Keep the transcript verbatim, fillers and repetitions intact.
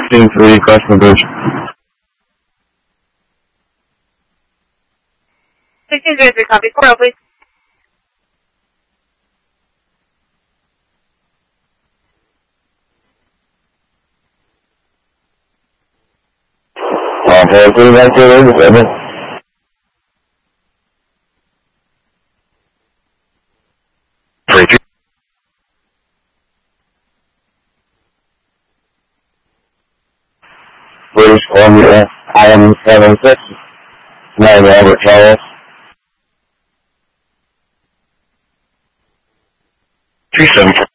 sixteen three, crossing the bridge. sixteen zero three, copy. four oh, please. Um, four three one zero seven. Three two. British Columbia, I M seven six, nine Robert Charles. Three seven four.